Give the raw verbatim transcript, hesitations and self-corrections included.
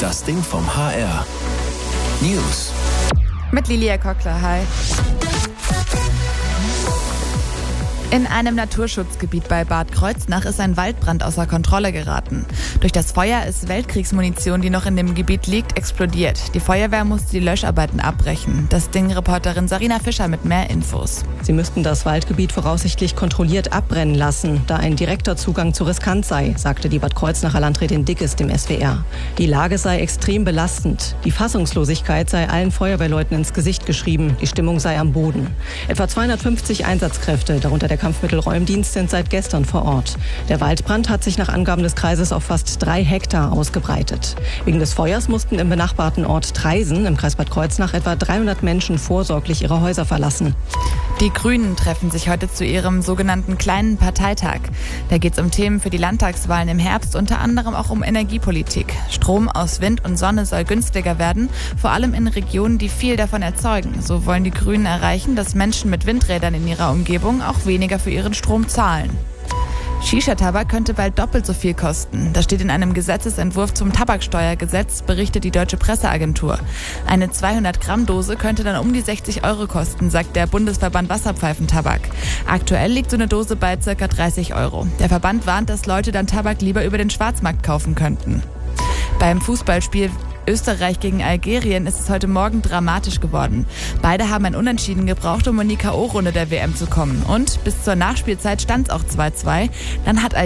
Das Ding vom H R. News. Mit Lilia Kockler, hi. In einem Naturschutzgebiet bei Bad Kreuznach ist ein Waldbrand außer Kontrolle geraten. Durch das Feuer ist Weltkriegsmunition, die noch in dem Gebiet liegt, explodiert. Die Feuerwehr musste die Löscharbeiten abbrechen. Das Ding-Reporterin Sarina Fischer mit mehr Infos. Sie müssten das Waldgebiet voraussichtlich kontrolliert abbrennen lassen, da ein direkter Zugang zu riskant sei, sagte die Bad Kreuznacher Landrätin Dickes dem S W R. Die Lage sei extrem belastend. Die Fassungslosigkeit sei allen Feuerwehrleuten ins Gesicht geschrieben. Die Stimmung sei am Boden. Etwa zweihundertfünfzig Einsatzkräfte, darunter der Kampfmittelräumdienst, sind seit gestern vor Ort. Der Waldbrand hat sich nach Angaben des Kreises auf fast drei Hektar ausgebreitet. Wegen des Feuers mussten im benachbarten Ort Traisen im Kreis Bad Kreuznach etwa dreihundert Menschen vorsorglich ihre Häuser verlassen. Die Grünen treffen sich heute zu ihrem sogenannten kleinen Parteitag. Da geht es um Themen für die Landtagswahlen im Herbst, unter anderem auch um Energiepolitik. Strom aus Wind und Sonne soll günstiger werden, vor allem in Regionen, die viel davon erzeugen. So wollen die Grünen erreichen, dass Menschen mit Windrädern in ihrer Umgebung auch weniger für ihren Strom zahlen. Shisha-Tabak könnte bald doppelt so viel kosten. Das steht in einem Gesetzesentwurf zum Tabaksteuergesetz, berichtet die Deutsche Presseagentur. Eine zweihundert Gramm Dose könnte dann um die sechzig Euro kosten, sagt der Bundesverband Wasserpfeifentabak. Aktuell liegt so eine Dose bei ca. dreißig Euro. Der Verband warnt, dass Leute dann Tabak lieber über den Schwarzmarkt kaufen könnten. Beim Fußballspiel Österreich gegen Algerien ist es heute Morgen dramatisch geworden. Beide haben ein Unentschieden gebraucht, um in die K O-Runde der W M zu kommen. Und bis zur Nachspielzeit stand es auch zwei zwei. Dann hat